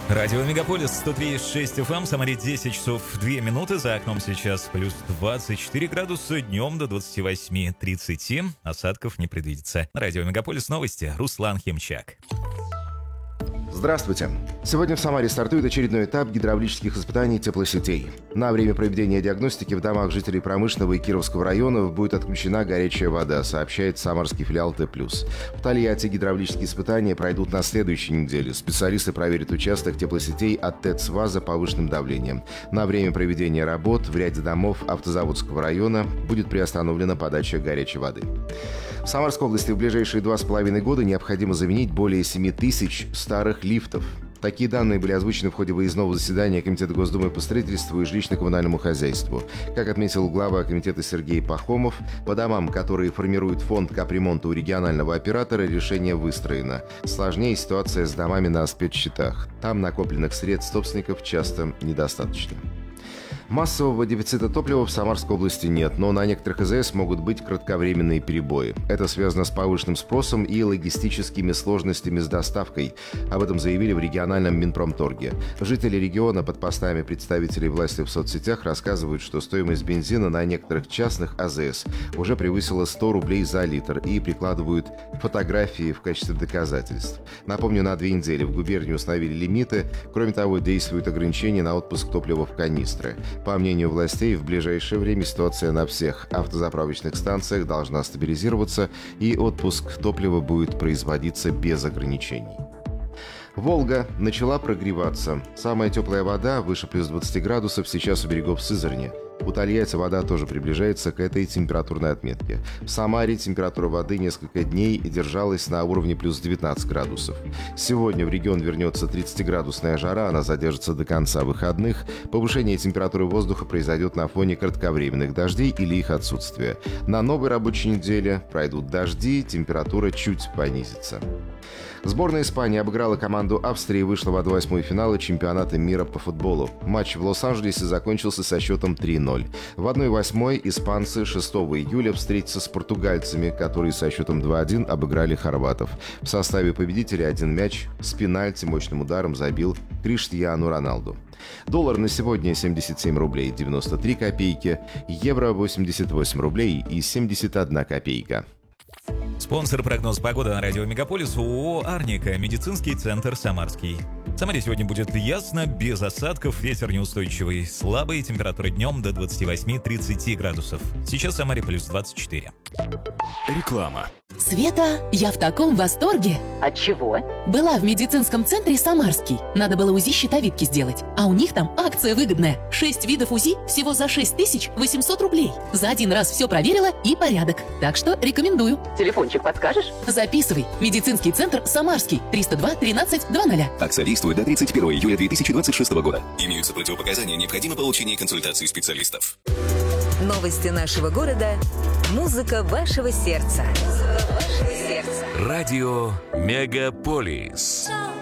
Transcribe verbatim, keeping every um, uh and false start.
Радио Мегаполис сто три и шесть эф эм, Самаре десять часов две минуты, за окном сейчас плюс двадцать четыре градуса, днем до двадцать восемь тридцать, осадков не предвидится. Радио Мегаполис новости, Руслан Химчак. Здравствуйте. Сегодня в Самаре стартует очередной этап гидравлических испытаний теплосетей. На время проведения диагностики в домах жителей Промышленного и Кировского районов будет отключена горячая вода, сообщает самарский филиал Т+. В Тольятти гидравлические испытания пройдут на следующей неделе. Специалисты проверят участок теплосетей от ТЭЦ-ВАЗа повышенным давлением. На время проведения работ в ряде домов Автозаводского района будет приостановлена подача горячей воды. В Самарской области в ближайшие два с половиной года необходимо заменить более семи тысяч старых лифтов. Такие данные были озвучены в ходе выездного заседания Комитета Госдумы по строительству и жилищно-коммунальному хозяйству. Как отметил глава комитета Сергей Пахомов, по домам, которые формируют фонд капремонта у регионального оператора, решение выстроено. Сложнее ситуация с домами на спецсчетах. Там накопленных средств собственников часто недостаточно. Массового дефицита топлива в Самарской области нет, но на некоторых АЗС могут быть кратковременные перебои. Это связано с повышенным спросом и логистическими сложностями с доставкой. Об этом заявили в региональном Минпромторге. Жители региона под постами представителей власти в соцсетях рассказывают, что стоимость бензина на некоторых частных АЗС уже превысила сто рублей за литр и прикладывают фотографии в качестве доказательств. Напомню, на две недели в губернии установили лимиты. Кроме того, действуют ограничения на отпуск топлива в канистры. По мнению властей, в ближайшее время ситуация на всех автозаправочных станциях должна стабилизироваться, и отпуск топлива будет производиться без ограничений. Волга начала прогреваться. Самая теплая вода, выше плюс двадцать градусов, сейчас у берегов Сызрани. У Тольятти вода тоже приближается к этой температурной отметке. В Самаре температура воды несколько дней держалась на уровне плюс девятнадцать градусов. Сегодня в регион вернется тридцатиградусная жара, она задержится до конца выходных. Повышение температуры воздуха произойдет на фоне кратковременных дождей или их отсутствия. На новой рабочей неделе пройдут дожди, температура чуть понизится. Сборная Испании обыграла команду Австрии и вышла в один восьмой финала чемпионата мира по футболу. Матч в Лос-Анджелесе закончился со счетом три ноль. В один восьмой испанцы шестого июля встретятся с португальцами, которые со счетом два один обыграли хорватов. В составе победителей один мяч с пенальти мощным ударом забил Криштиану Роналду. Доллар на сегодня семьдесят семь рублей девяносто три копейки, евро восемьдесят восемь рублей и семьдесят одна копейка. Спонсор прогноз погоды на радио Мегаполис ООО «Арника», медицинский центр «Самарский». В Самаре сегодня будет ясно, без осадков, ветер неустойчивый, слабый, температура днем до двадцать восемь тридцать градусов. Сейчас в Самаре плюс двадцать четыре. Реклама. Света, я в таком восторге. От чего? Была в медицинском центре «Самарский». Надо было УЗИ щитовидки сделать. А у них там акция выгодная. Шесть видов УЗИ всего за шесть тысяч восемьсот рублей. За один раз все проверила и порядок. Так что рекомендую. Телефончик подскажешь? Записывай. Медицинский центр «Самарский». триста два тринадцать двадцать. Акция действует до тридцать первого июля две тысячи двадцать шестого года. Имеются противопоказания, необходимо получение консультации специалистов. Новости нашего города. Музыка вашего сердца. Музыка вашего сердца. Радио Мегаполис.